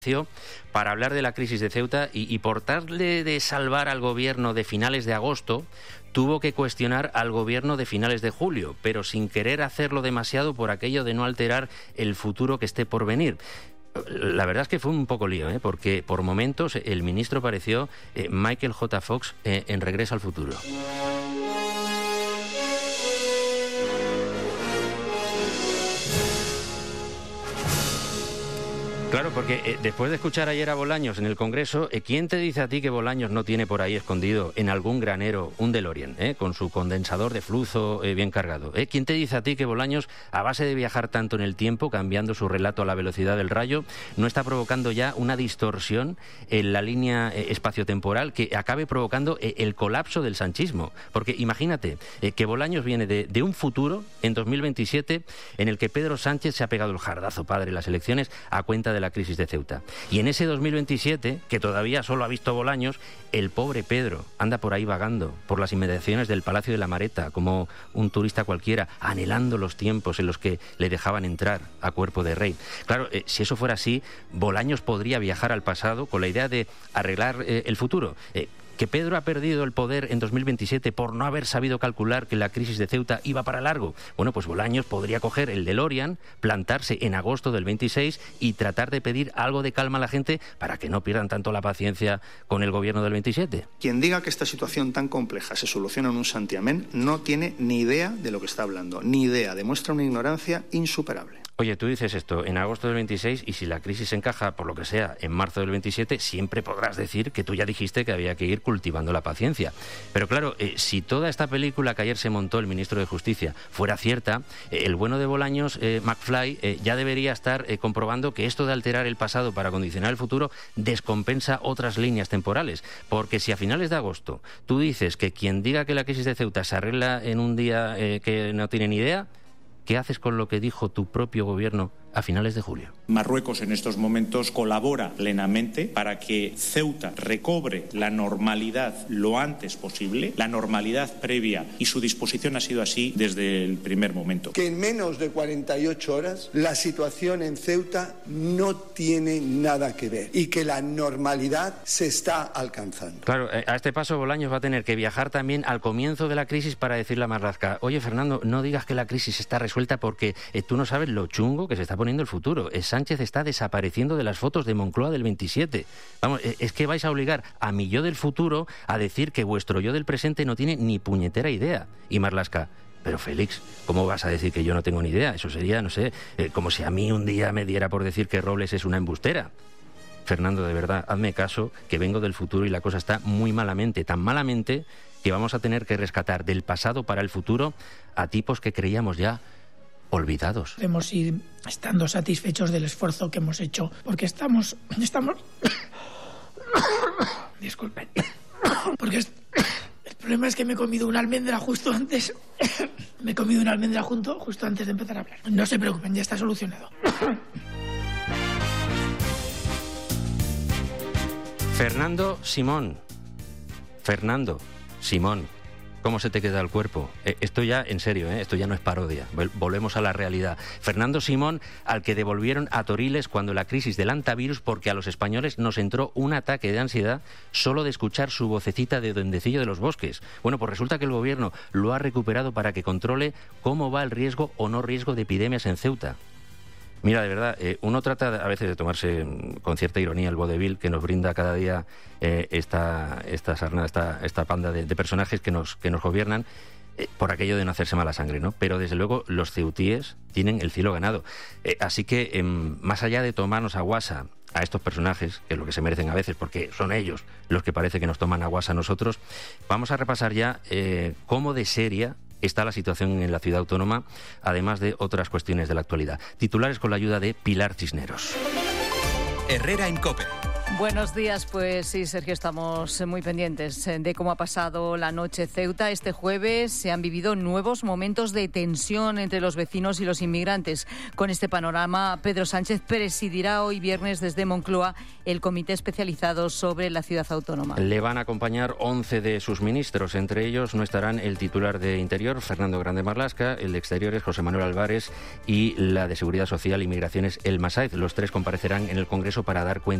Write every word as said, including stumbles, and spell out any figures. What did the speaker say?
para hablar de la crisis de Ceuta y, y por darle de salvar al gobierno de finales de agosto, tuvo que cuestionar al gobierno de finales de julio, pero sin querer hacerlo demasiado por aquello de no alterar el futuro que esté por venir. La verdad es que fue un poco lío, ¿eh? Porque por momentos el ministro pareció eh, Michael J. Fox eh, en Regreso al Futuro. Claro, porque eh, después de escuchar ayer a Bolaños en el Congreso, eh, ¿quién te dice a ti que Bolaños no tiene por ahí escondido en algún granero un DeLorean, eh, con su condensador de flujo eh, bien cargado? ¿Eh? ¿Quién te dice a ti que Bolaños, a base de viajar tanto en el tiempo, cambiando su relato a la velocidad del rayo, no está provocando ya una distorsión en la línea eh, espaciotemporal que acabe provocando eh, el colapso del sanchismo? Porque imagínate eh, que Bolaños viene de, de un futuro, en dos mil veintisiete, en el que Pedro Sánchez se ha pegado el jardazo padre en las elecciones a cuenta de la crisis de Ceuta. Y en ese dos mil veintisiete, que todavía solo ha visto Bolaños, el pobre Pedro anda por ahí vagando por las inmediaciones del Palacio de la Mareta, como un turista cualquiera, anhelando los tiempos en los que le dejaban entrar a cuerpo de rey. Claro, eh, si eso fuera así, Bolaños podría viajar al pasado con la idea de arreglar eh, el futuro. Eh, ¿Que Pedro ha perdido el poder en dos mil veintisiete por no haber sabido calcular que la crisis de Ceuta iba para largo? Bueno, pues Bolaños podría coger el DeLorean, plantarse en agosto del veintiséis y tratar de pedir algo de calma a la gente para que no pierdan tanto la paciencia con el gobierno del veintisiete. Quien diga que esta situación tan compleja se soluciona en un santiamén no tiene ni idea de lo que está hablando, ni idea, demuestra una ignorancia insuperable. Oye, tú dices esto en agosto del veintiséis y si la crisis encaja, por lo que sea, en marzo del veintisiete, siempre podrás decir que tú ya dijiste que había que ir cultivando la paciencia. Pero claro, eh, si toda esta película que ayer se montó el ministro de Justicia fuera cierta, eh, el bueno de Bolaños, eh, McFly, eh, ya debería estar eh, comprobando que esto de alterar el pasado para condicionar el futuro descompensa otras líneas temporales. Porque si a finales de agosto tú dices que quien diga que la crisis de Ceuta se arregla en un día eh, que no tiene ni idea, ¿qué haces con lo que dijo tu propio gobierno a finales de julio? Marruecos en estos momentos colabora plenamente para que Ceuta recobre la normalidad lo antes posible, la normalidad previa, y su disposición ha sido así desde el primer momento. Que en menos de cuarenta y ocho horas la situación en Ceuta no tiene nada que ver y que la normalidad se está alcanzando. Claro, a este paso Bolaños va a tener que viajar también al comienzo de la crisis para decirle a Marlaska: oye, Fernando, no digas que la crisis está resuelta porque eh, tú no sabes lo chungo que se está poniendo el futuro. Sánchez está desapareciendo de las fotos de Moncloa del veintisiete. Vamos, es que vais a obligar a mi yo del futuro a decir que vuestro yo del presente no tiene ni puñetera idea. Y Marlaska: pero Félix, ¿cómo vas a decir que yo no tengo ni idea? Eso sería, no sé, eh, como si a mí un día me diera por decir que Robles es una embustera. Fernando, de verdad, hazme caso, que vengo del futuro y la cosa está muy malamente, tan malamente que vamos a tener que rescatar del pasado para el futuro a tipos que creíamos ya olvidados. Debemos ir estando satisfechos del esfuerzo que hemos hecho, porque estamos... estamos... Disculpen. Porque es... el problema es que me he comido una almendra justo antes... me he comido una almendra junto, justo antes de empezar a hablar. No se preocupen, ya está solucionado. Fernando Simón. Fernando Simón. ¿Cómo se te queda el cuerpo? Eh, esto ya, en serio, eh, esto ya no es parodia. Volvemos a la realidad. Fernando Simón, al que devolvieron a Toriles cuando la crisis del antivirus, porque a los españoles nos entró un ataque de ansiedad solo de escuchar su vocecita de duendecillo de los bosques. Bueno, pues resulta que el gobierno lo ha recuperado para que controle cómo va el riesgo o no riesgo de epidemias en Ceuta. Mira, de verdad, eh, uno trata a veces de tomarse con cierta ironía el vodevil que nos brinda cada día eh, esta, esta sarna, esta, esta panda de, de personajes que nos, que nos gobiernan, eh, por aquello de no hacerse mala sangre, ¿no? Pero desde luego los ceutíes tienen el cielo ganado. Eh, así que, eh, más allá de tomarnos a guasa a estos personajes, que es lo que se merecen a veces, porque son ellos los que parece que nos toman a guasa a nosotros, vamos a repasar ya eh, cómo de seria está la situación en la ciudad autónoma, además de otras cuestiones de la actualidad. Titulares con la ayuda de Pilar Cisneros. Herrera en COPE. Buenos días, pues sí, Sergio, estamos muy pendientes de cómo ha pasado la noche Ceuta. Este jueves se han vivido nuevos momentos de tensión entre los vecinos y los inmigrantes. Con este panorama, Pedro Sánchez presidirá hoy viernes desde Moncloa el comité especializado sobre la ciudad autónoma. Le van a acompañar once de sus ministros. Entre ellos no estarán el titular de Interior, Fernando Grande Marlaska, el de Exteriores, José Manuel Álvarez, y la de Seguridad Social y Migraciones, Elma Saiz. Los tres comparecerán en el Congreso para dar cuenta